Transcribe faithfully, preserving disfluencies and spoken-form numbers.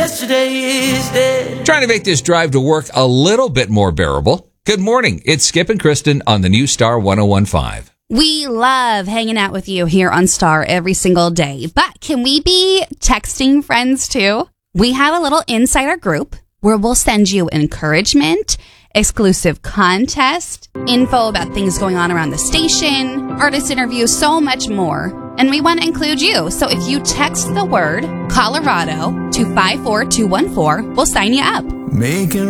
Yesterday is dead. Trying to make this drive to work a little bit more bearable. Good morning. It's Skip and Kristen on the new Star one oh one point five. We love hanging out with you here on Star every single day. But can we be texting friends too? We have a little insider group where we'll send you encouragement, exclusive contest, info about things going on around the station, artist interviews, so much more. And we want to include you. So if you text the word Colorado to five four two one four, we'll sign you up. Making